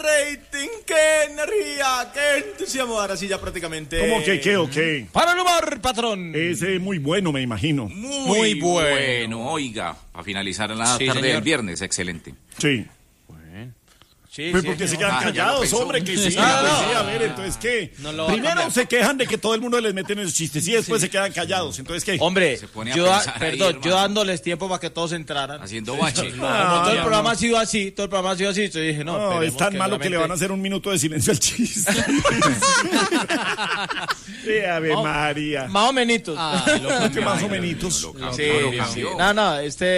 rating, qué energía, qué entusiasmo. Ahora sí ya prácticamente... ¿Cómo que qué o qué? Para el humor, patrón. Es muy bueno, me imagino. Muy bueno, oiga, a finalizar la tarde señor. del viernes, excelente. Sí. Sí, Pues sí, porque se señor. quedan Ah, ya lo callados, pensó. hombre, que sí. Ah, pues no. sí, a ver, entonces, ¿qué? No lo va a Primero cambiar. se quejan de que todo el mundo les mete en esos chistes y después se quedan callados. Entonces, ¿qué? Hombre, Se pone a yo, pensar ahí, perdón, hermano. yo dándoles tiempo para que todos entraran. Haciendo bache. Como todo el ya programa no. ha sido así, todo el programa ha sido así, entonces dije, no, No, es esperemos tan malo que le van a realmente- hacer un minuto de silencio al chiste. Sí, Ave María. Más o menitos. ¿Qué más o menos? Lo cambió, Sí, lo sí. cambió. No,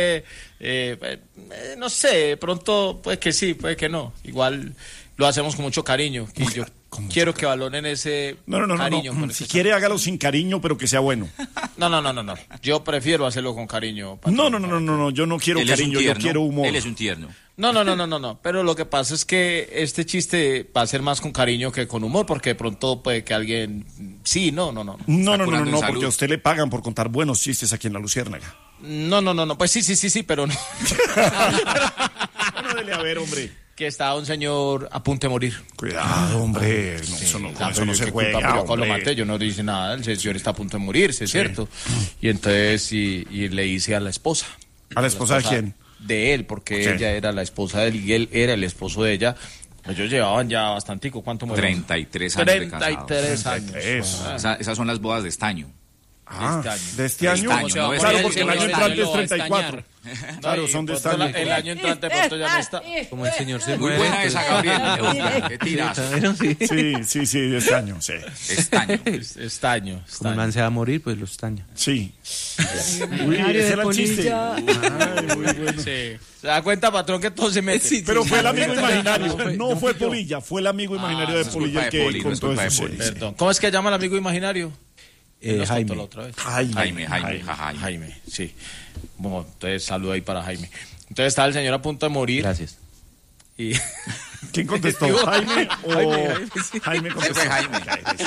no sé, de pronto puede que sí, puede que no. Igual lo hacemos con mucho cariño. Y yo quiero que valoren ese No. cariño. con Si ese- quiere, hágalo sin cariño, pero que sea bueno. No. Yo prefiero hacerlo con cariño. patrón. No. Yo no quiero Él es un cariño, yo tierno, quiero humor. Él es un tierno. No. Pero lo que pasa es que este chiste va a ser más con cariño que con humor, porque de pronto puede que alguien... Sí, no. No, curando en porque salud. a usted le pagan por contar buenos chistes aquí en La Luciérnaga. No. Pues sí, pero no. Bueno, dele a ver, hombre. Que está un señor a punto de morir. Cuidado, hombre. No, eso no, con eso no se juega, Pero yo lo hombre. maté, yo no dice nada, el señor está a punto de morirse, ¿cierto? Y entonces y le hice a la esposa. ¿A la esposa de quién? De él, porque Ok. ella era la esposa de él y él era el esposo de ella. Ellos llevaban ya bastantico, ¿cuánto murió? 33 años de casados. 33 años. Eso. Esas son las bodas de estaño. Ah, este año. de este año. Este año, no, Claro, es porque el el año señor entrante es lo va a 34. Claro, Y son de de este pronto año. el año entrante de pronto ya no está. Como el señor se Muy muere. buena esa, Gabriel. Qué tiras. Sí, de este año, sí. Estaño. Estaño. Como el man se va a morir, pues lo estaña. Sí. Uy, ese era el chiste. Ay, muy bueno. Sí. Se da cuenta, patrón, que todo se mete. Pero fue el amigo imaginario, no fue Polilla, fue el amigo imaginario de es Polilla culpa el de que Poli, no es contó culpa de eso. Poli. Sí. Perdón. ¿Cómo es que llama el amigo imaginario? Él nos contó Jaime. la otra vez. Jaime. Jaime, sí. Bueno, entonces saludo ahí para Jaime. Entonces está el señor a punto de morir. Gracias. Y ¿Quién contestó? ¿Jaime o Jaime contestó? Fue Jaime.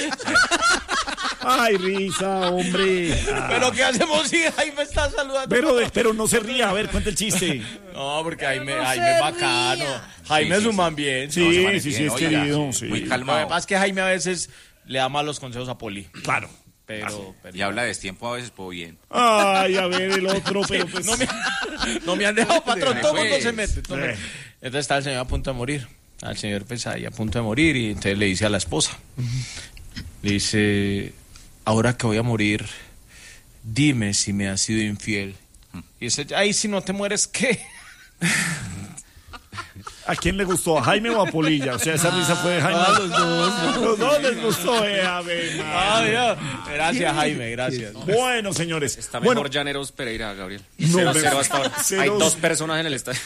Ay, risa, hombre. ¿Pero qué hacemos si Jaime está saludando? Pero no se ría, a ver, cuenta el chiste. No, porque Jaime es bacano. Jaime es un man bien. Sí, No, se pone sí, bien, es oiga, querido. Sí. Muy Lo que calmado. pasa es que Jaime a veces le da malos consejos a Poli. Claro. Pero Y habla de tiempo a veces, pues bien. Ay, a ver, el otro, pero pues. no me han dejado, patrón. Todo el mundo Pues. se mete. Entonces está el señor a punto de morir. Al señor pues ahí a punto de morir. Y entonces le dice a la esposa. Le dice, ahora que voy a morir, dime si me has sido infiel. Y dice, ay, si no te mueres, ¿qué? ¿A quién le gustó? ¿A Jaime o a Polilla? O sea, esa risa fue de Jaime. A los dos. Los dos les gustó, a ver. Ay, Dios. Gracias, Jaime, gracias. Bueno, señores. Está Bueno, mejor Llaneros Pereira, Gabriel. No, 0-0 pero- hasta ahora. ceros. Hay 2 personas en el estadio.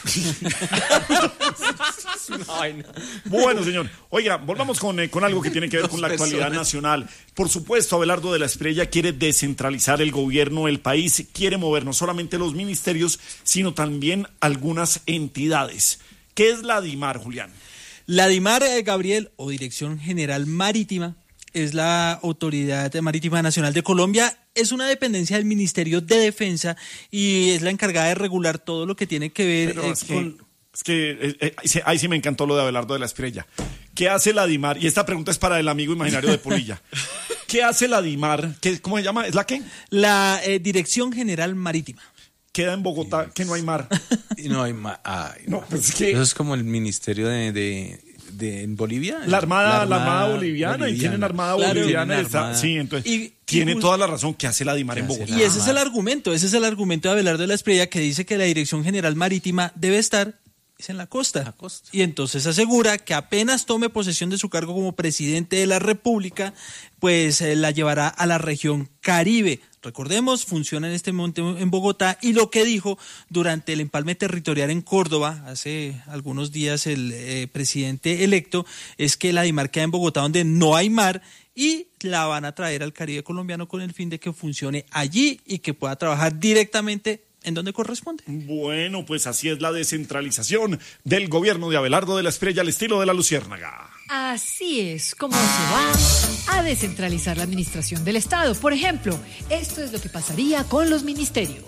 bueno, señor. Oiga, volvamos con algo que tiene que ver con la actualidad nacional. Por supuesto, Abelardo de la Espriella quiere descentralizar el gobierno del país, quiere mover no solamente los ministerios, sino también algunas entidades. ¿Qué es la DIMAR, Julián? La DIMAR, Gabriel, o Dirección General Marítima, es la Autoridad Marítima Nacional de Colombia. Es una dependencia del Ministerio de Defensa y es la encargada de regular todo lo que tiene que ver Pero con... ahí sí me encantó lo de Abelardo de la Espriella. ¿Qué hace la DIMAR? Y esta pregunta es para el amigo imaginario de Polilla. ¿Qué hace la DIMAR? ¿Cómo se llama? ¿Es la qué? La Dirección General Marítima. Queda en Bogotá, que no hay mar. Y no hay más. No, pues es que Eso es como el ministerio de en Bolivia. la armada boliviana, y tienen armada Claro. boliviana. Tienen Está, armada. sí, entonces Y tiene just- toda la razón que hace la DIMAR en Bogotá. Y ese es el argumento de Abelardo de la Espriella, que dice que la Dirección General Marítima debe estar en la costa. La costa. Y entonces asegura que apenas tome posesión de su cargo como presidente de la República, pues la llevará a la región Caribe. Recordemos, funciona en este momento en Bogotá, y lo que dijo durante el empalme territorial en Córdoba hace algunos días el presidente electo es que la DIMAR queda en Bogotá, donde no hay mar, y la van a traer al Caribe colombiano con el fin de que funcione allí y que pueda trabajar directamente en donde corresponde. Bueno, pues así es la descentralización del gobierno de Abelardo de la Espriella al estilo de la Luciérnaga. Así es como se va a descentralizar la administración del Estado. Por ejemplo, esto es lo que pasaría con los ministerios.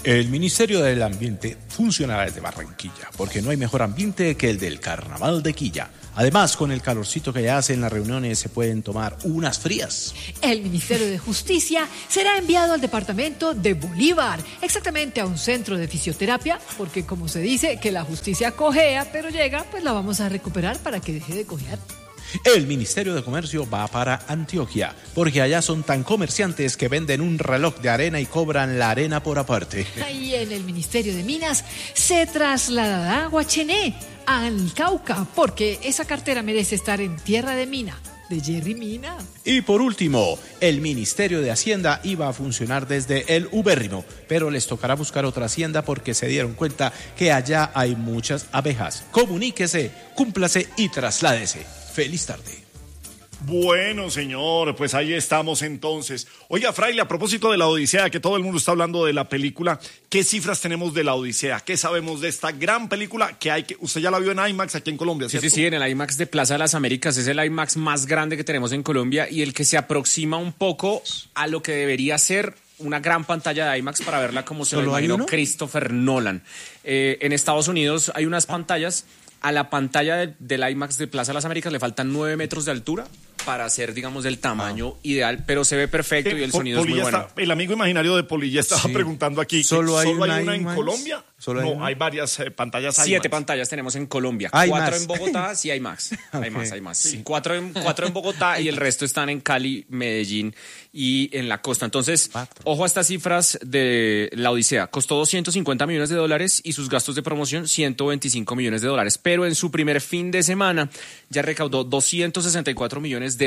El Ministerio del Ambiente funcionará desde Barranquilla, porque no hay mejor ambiente que el del Carnaval de Quilla. Además, con el calorcito que ya hace en las reuniones, se pueden tomar unas frías. El Ministerio de Justicia será enviado al departamento de Bolívar, exactamente a un centro de fisioterapia, porque como se dice que la justicia cojea, pero llega, pues la vamos a recuperar para que deje de cojear. El Ministerio de Comercio va para Antioquia, porque allá son tan comerciantes que venden un reloj de arena y cobran la arena por aparte. Y en el Ministerio de Minas se trasladará a Guachené, al Cauca, porque esa cartera merece estar en tierra de mina, de Jerry Mina. Y por último, el Ministerio de Hacienda iba a funcionar desde el ubérrimo, pero les tocará buscar otra hacienda porque se dieron cuenta que allá hay muchas abejas. Comuníquese, cúmplase y trasládese. Feliz tarde. Bueno, señor, pues ahí estamos entonces. Oiga, Fraile, a propósito de la Odisea, que todo el mundo está hablando de la película, ¿qué cifras tenemos de la Odisea? ¿Qué sabemos de esta gran película que usted ya la vio en IMAX aquí en Colombia, ¿cierto? Sí, en el IMAX de Plaza de las Américas. Es el IMAX más grande que tenemos en Colombia y el que se aproxima un poco a lo que debería ser una gran pantalla de IMAX para verla como se lo imaginó Christopher Nolan. En Estados Unidos hay unas pantallas. A la pantalla del IMAX de Plaza de las Américas le faltan 9 metros de altura para hacer, digamos, del tamaño ideal, pero se ve perfecto y el sonido es muy bueno. El amigo imaginario de Polilla estaba preguntando aquí, ¿Solo hay una en Colombia? No, hay varias pantallas IMAX. 7 pantallas tenemos en Colombia. Hay 4 más. en Bogotá, sí hay más. Hay más. Sí. 4 en Bogotá y el resto están en Cali, Medellín y en la costa. Entonces, ojo a estas cifras de la Odisea. Costó $250 millones y sus gastos de promoción $125 millones. Pero en su primer fin de semana ya recaudó $264 millones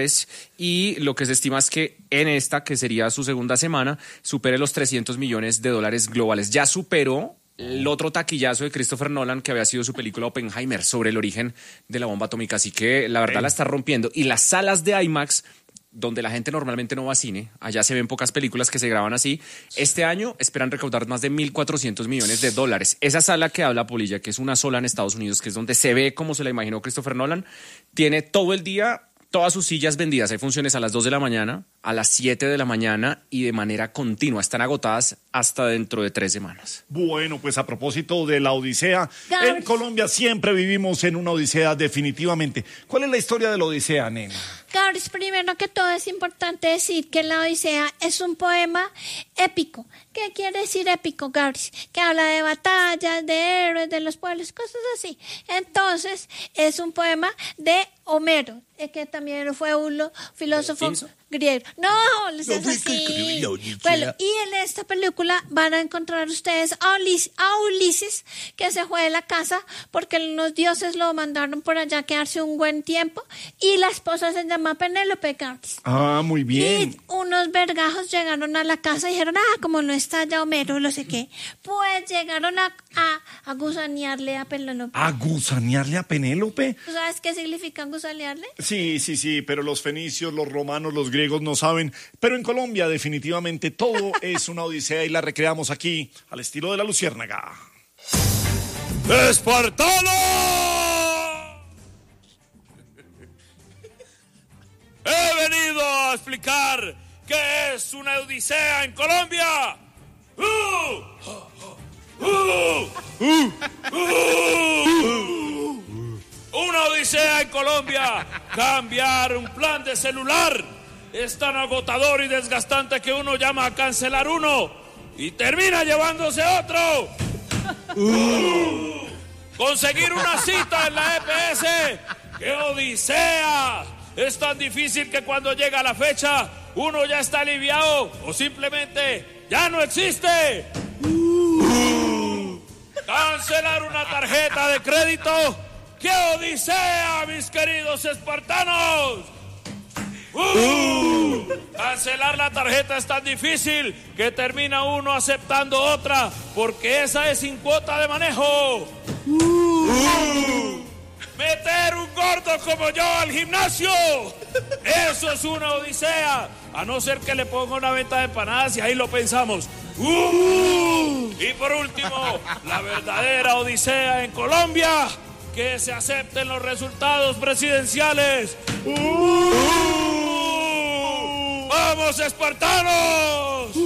y lo que se estima es que en esta, que sería su segunda semana, supere los $300 millones globales. Ya superó el otro taquillazo de Christopher Nolan, que había sido su película Oppenheimer, sobre el origen de la bomba atómica. Así que la verdad la está rompiendo. Y las salas de IMAX, donde la gente normalmente no va a cine, allá se ven pocas películas que se graban así, este año esperan recaudar más de $1.400 millones. Esa sala que habla Polilla, que es una sola en Estados Unidos, que es donde se ve como se la imaginó Christopher Nolan, tiene todo el día todas sus sillas vendidas. Hay funciones a las 2 de la mañana, a las 7 de la mañana y de manera continua. Están agotadas hasta dentro de 3 semanas. Bueno, pues a propósito de la Odisea, en Colombia siempre vivimos en una Odisea definitivamente. ¿Cuál es la historia de la Odisea, nena? Gauris, primero que todo es importante decir que la Odisea es un poema épico. ¿Qué quiere decir épico, Gauris? Que habla de batallas, de héroes, de los pueblos, cosas así. Entonces, es un poema de Homero, que también fue un filósofo griego. No, les es así. Bueno, y en esta película van a encontrar ustedes a Ulises, que se fue de la casa porque los dioses lo mandaron por allá a quedarse un buen tiempo, y la esposa se llama Penélope, Gauris. Ah, muy bien. Y unos vergajos llegaron a la casa y dijeron, como no está ya Homero, no sé qué, pues llegaron a gusanearle a Penélope. ¿A gusanearle a Penélope? ¿Tú sabes qué significa gusanearle? Sí, pero los fenicios, los romanos, los griegos no saben. Pero en Colombia definitivamente todo es una odisea y la recreamos aquí al estilo de la Luciérnaga. ¡Espartano! He venido a explicar qué es una odisea en Colombia. Una odisea en Colombia. Cambiar un plan de celular es tan agotador y desgastante que uno llama a cancelar uno y termina llevándose otro. Conseguir una cita en la EPS. ¡Qué odisea! Es tan difícil que cuando llega la fecha uno ya está aliviado o simplemente ya no existe. Cancelar una tarjeta de crédito. ¡Qué odisea, mis queridos espartanos! Cancelar la tarjeta es tan difícil que termina uno aceptando otra porque esa es sin cuota de manejo. Meter un gordo como yo al gimnasio, eso es una odisea, a no ser que le ponga una venta de empanadas y ahí lo pensamos. Y por último, la verdadera odisea en Colombia, que se acepten los resultados presidenciales. ¡Vamos, espartanos!